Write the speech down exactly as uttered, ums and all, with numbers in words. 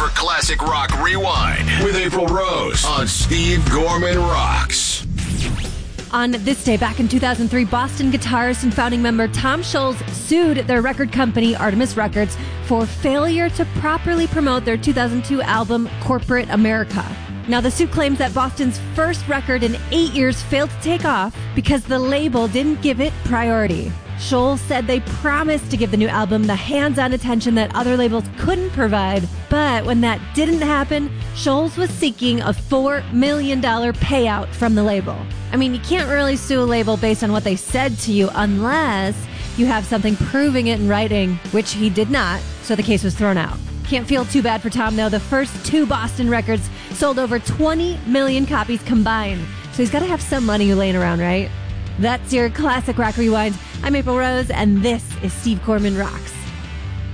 for Classic Rock Rewind with April Rose on Steve Gorman Rocks. On this day, back in two thousand three, Boston guitarist and founding member Tom Scholz sued their record company, Artemis Records, for failure to properly promote their two thousand two album, Corporate America. Now, the suit claims that Boston's first record in eight years failed to take off because the label didn't give it priority. Scholz said they promised to give the new album the hands-on attention that other labels couldn't provide, but when that didn't happen, Scholz was seeking a four million dollars payout from the label. I mean, you can't really sue a label based on what they said to you unless you have something proving it in writing, which he did not, so the case was thrown out. Can't feel too bad for Tom, though. The first two Boston records sold over twenty million copies combined, so he's got to have some money laying around, right? That's your Classic Rock Rewind. I'm April Rose, and this is Steve Gorman Rocks.